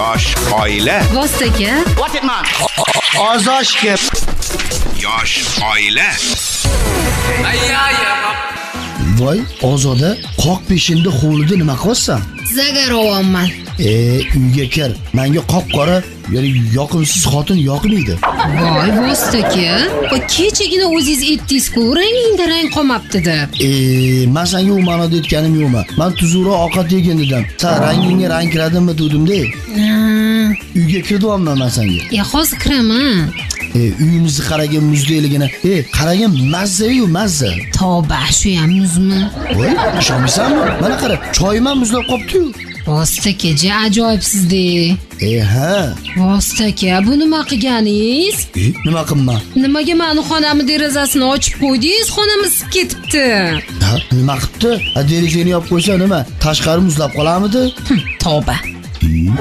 Yosh oila. Vostoka. What it man? Ozoshga. Yosh oila. Voy, Ozoda qoq peshinda hovlida nima qilasan? Zagarovman. Uyga kir. Menga qop-qora, yoqimsiz xotin yoqmaydi. Voy Vostoka. Kechagina o'zingiz aytdingiz-ku, rangingda rang qolmabdi-da. Men senga u ma'noda aytganim yo'qmi? Men tuzukroq ovqat yegan dedim. Sen rangingga rang kiradimi dedim-da. Uyga kirdim men senga. Hozir kiraman. Uyimizni qaragan muzdayligini. Qaragan mazza-yu mazza. Tavba, shu ham muzmi? Voy, ishonmaysanmi? Mana qara, choyim ham muzlab qopti-yu. Vostoka, ajoyibsiz-da. Ha. Vostoka, bu nima qilganingiz? Nima qilman? Nimaga meni xonamni derazasini ochib qo'ydingiz? Xonam isib ketibdi. Ha, nima qilibdi? Derazani yopib qo'ysa nima? Tashqari muzlab qolamidi? Tavba.